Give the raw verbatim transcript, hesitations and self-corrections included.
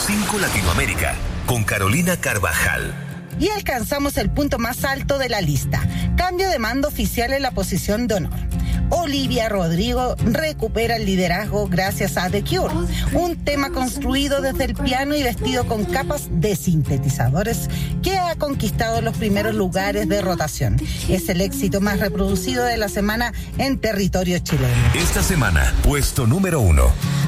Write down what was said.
cinco Latinoamérica con Carolina Carvajal. Y alcanzamos el punto más alto de la lista. Cambio de mando oficial en la posición de honor. Olivia Rodrigo recupera el liderazgo gracias a The Cure, un tema construido desde el piano y vestido con capas de sintetizadores que ha conquistado los primeros lugares de rotación. Es el éxito más reproducido de la semana en territorio chileno. Esta semana, puesto número uno.